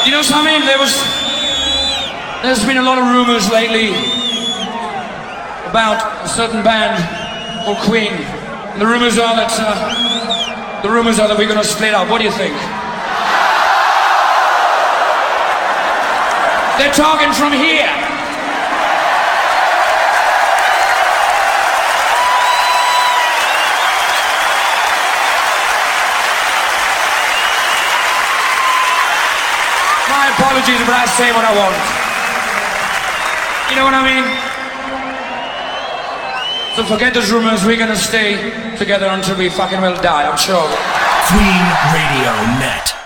You know something? There's been a lot of rumors lately about a certain band called Queen. And the rumors are that we're gonna split up. What do you think? They're talking from here. My apologies, but I say what I want. You know what I mean? So forget those rumors, we're gonna stay together until we fucking well die, I'm sure. QueenRadioNet.